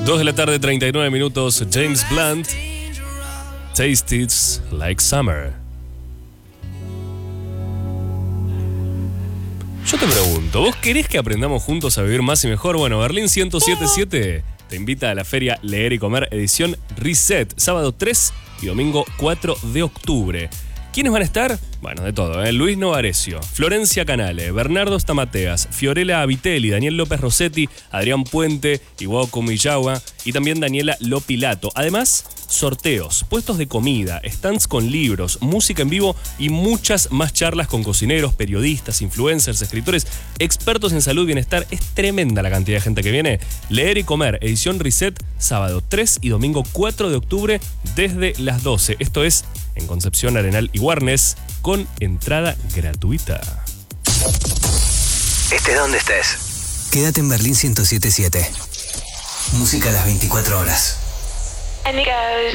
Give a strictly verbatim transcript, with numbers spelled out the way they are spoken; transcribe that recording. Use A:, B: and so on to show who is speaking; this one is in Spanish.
A: dos de la tarde, treinta y nueve minutos. James Blunt, Taste It Like Summer. Yo te pregunto, ¿vos querés que aprendamos juntos a vivir más y mejor? Bueno, Berlín ciento siete punto siete te invita a la feria Leer y Comer edición Reset, sábado tres y domingo cuatro de octubre. ¿Quiénes van a estar? Bueno, de todo, ¿eh? Luis Novarecio, Florencia Canale, Bernardo Stamateas, Fiorella Avitelli, Daniel López Rossetti, Adrián Puente, Iwao Miyawa y también Daniela Lopilato. Además, sorteos, puestos de comida, stands con libros, música en vivo y muchas más charlas con cocineros, periodistas, influencers, escritores, expertos en salud y bienestar. Es tremenda la cantidad de gente que viene. Leer y Comer, edición Reset, sábado tres y domingo cuatro de octubre desde las doce. Esto es en Concepción, Arenal y Warnes, con entrada gratuita.
B: Estés donde estés, quédate en Berlín ciento siete punto siete. Música a las veinticuatro horas.